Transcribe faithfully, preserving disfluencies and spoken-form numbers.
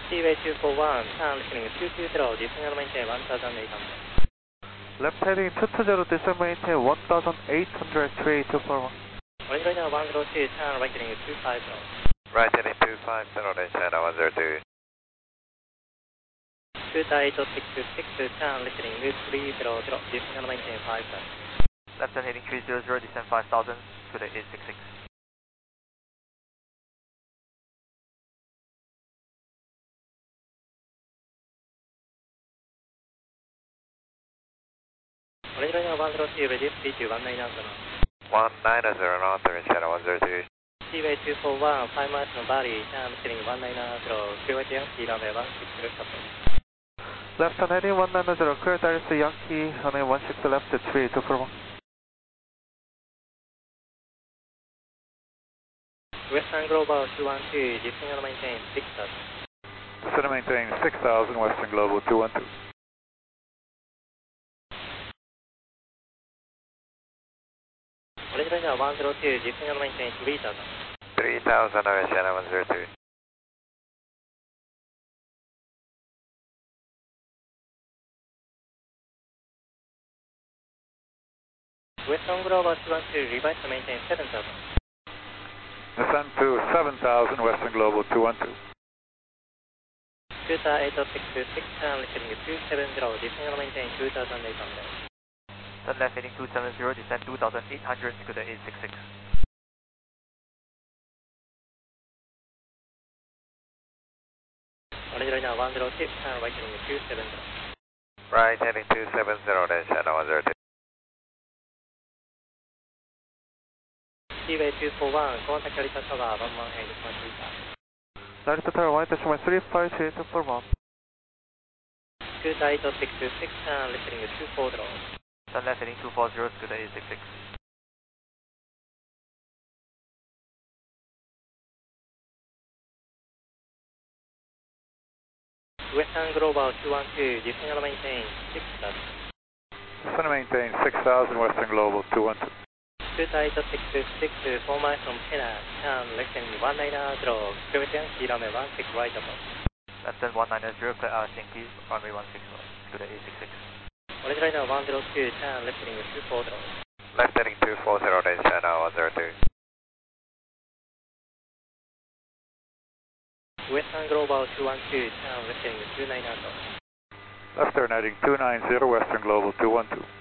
Seaway two four one, turn listening two two zero, descend maintain one thousand eight hundred. Left heading two two zero, descend maintain one thousand eight hundred, three eight two four one. Orange radar one zero two, turn right heading two five zero. Right heading two five zero, orange radar one zero two. Scooter eight six two six, turn left heading three zero zero, descend maintain five thousand. Left turn heading three zero zero, descend five thousand, scooter eight six six. Orange radar one zero two, reduce speed to one nine zero. one nine zero north, orange radar one zero two. Seaway two four one, five miles from Bali, turn left heading one nine zero, clear to Yankee, runway one six zero stop. Left turn heading one nine zero, clear direct to Yankee, runway one six left to three eight two four one. Western Global two one two, descend maintain six thousand. Descend maintain six thousand, Western Global two one two. Orange radar one zero two, descend maintain three thousand. three thousand, orange radar one zero two. Western Global two one two, revise to maintain seven thousand. Descend to seven thousand, Western Global two one two. Scooter eight six two six, turn left heading two seven zero, descend maintain two thousand eight hundred. Turn left heading two seven zero, descend two thousand eight hundred, scooter eight six six. Orange radar one zero two, turn right heading two seven zero. Right heading two seven zero, orange radar one zero two. Seaway two four one, contact Narita Tower one one eight one two five. Narita Tower one, decimal three five three two four one. Scooter eight six two six, turn left heading two four zero. Turn left heading two four zero, scooter eight six six. Western Global two one two, descend maintain six thousand. Descend maintain six thousand, Western Global two one two. Scooter eight six two six, four miles from China, turn left heading one nine zero, clear to Yankee, runway one six right approach. Left turn one nine zero, clear R Yankee, runway one six zero, scooter eight six six. Orange radar one zero two, turn left heading two four zero. Left heading two four zero, orange radar one zero two. Western Global two one two, turn left heading two nine zero. Left turn heading two nine zero, Western Global two one two.